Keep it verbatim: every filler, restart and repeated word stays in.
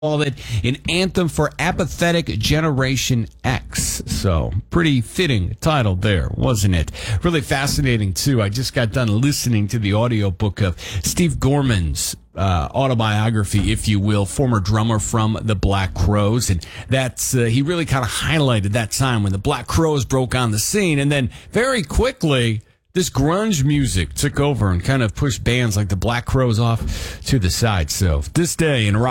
called it an anthem for apathetic Generation X. So, pretty fitting title there, wasn't it? Really fascinating, too. I just got done listening to the audiobook of Steve Gorman's uh, autobiography, if you will, former drummer from the Black Crowes. And that's, uh, he really kind of highlighted that time when the Black Crowes broke on the scene. And then very quickly, this grunge music took over and kind of pushed bands like the Black Crowes off to the side. So, this day in rock